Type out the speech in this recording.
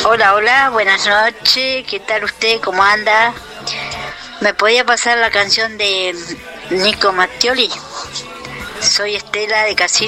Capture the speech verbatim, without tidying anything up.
Hola, hola, buenas noches. ¿Qué tal usted? ¿Cómo anda? ¿Me podía pasar la canción de Nico Mattioli? Soy Estela de Casilda.